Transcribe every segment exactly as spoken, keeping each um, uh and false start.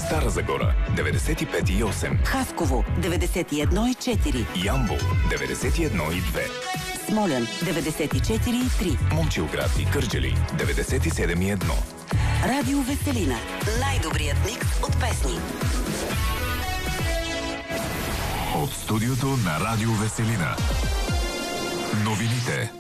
Стара Загора деветдесет и пет и осем, Хасково деветдесет и едно и четири, Ямбол деветдесет и едно и две, Смолян деветдесет и четири и три, Момчилград и Кърджали деветдесет и седем и едно. Радио Веселина. Най-добрият микс от песни. От студиото на Радио Веселина. Новините.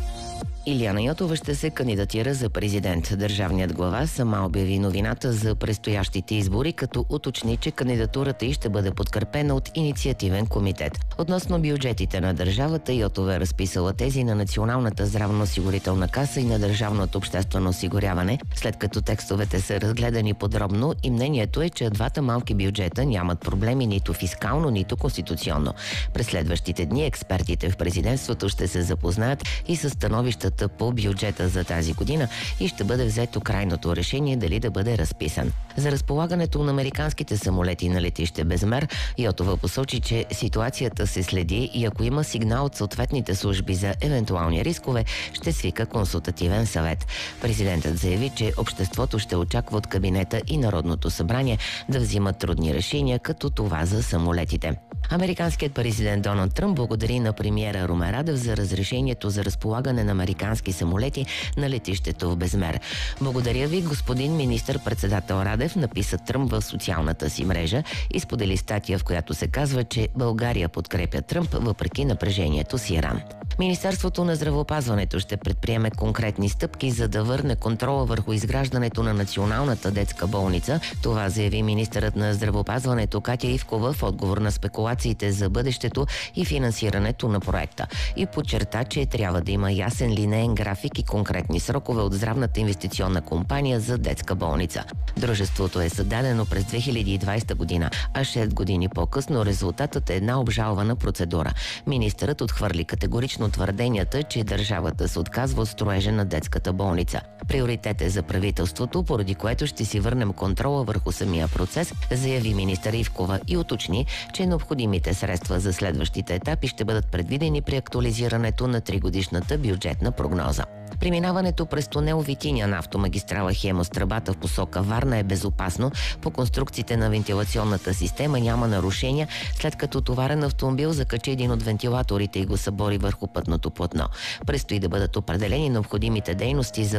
Илияна Йотова ще се кандидатира за президент. Държавният глава сама обяви новината за предстоящите избори, като уточни, че кандидатурата й ще бъде подкрепена от инициативен комитет. Относно бюджетите на държавата, Йотова е разписала тези на Националната здравноосигурителна каса и на Държавното обществено осигуряване, след като текстовете са разгледани подробно и мнението е, че двата малки бюджета нямат проблеми нито фискално, нито конституционно. През следващите дни експертите в президентството ще се запознаят и със становищата по бюджета за тази година и ще бъде взето крайното решение дали да бъде разписан. За разполагането на американските самолети на летище Безмер, Йотова посочи, че ситуацията се следи и ако има сигнал от съответните служби за евентуални рискове, ще свика консултативен съвет. Президентът заяви, че обществото ще очаква от кабинета и Народното събрание да взимат трудни решения, като това за самолетите. Американският президент Доналд Тръмп благодари на премиера Румен Радев за разрешението за разполагане на американски самолети на летището в Безмер. Благодаря ви, господин министър-председател Радев, написа Тръмп в социалната си мрежа и сподели статия, в която се казва, че България подкрепя Тръмп въпреки напрежението с Иран. Министерството на здравеопазването ще предприеме конкретни стъпки, за да върне контрола върху изграждането на Националната детска болница. Това заяви министърът на здравеопазването Катя Ивкова в отговор на спекулациите за бъдещето и финансирането на проекта. И подчерта, че трябва да има ясен линеен график и конкретни срокове от здравната инвестиционна компания за детска болница. Дружеството е създадено през две хиляди и двадесета година, а шест години по-късно резултатът е една обжалвана процедура. Министърът отхвърли категорично твърденията, че държавата се отказва от строежа на детската болница. Приоритет е за правителството, поради което ще си върнем контрола върху самия процес, заяви министър Ивкова и уточни, че необходимите средства за следващите етапи ще бъдат предвидени при актуализирането на тригодишната бюджетна прогноза. Преминаването през тунел Витиня на автомагистрала Хемус, тръбата в посока Варна, е безопасно. По конструкциите на вентилационната система няма нарушения, след като товарен автомобил закачи един от вентилаторите и го събори върху пътното платно. Предстои да бъдат определени необходимите дейности за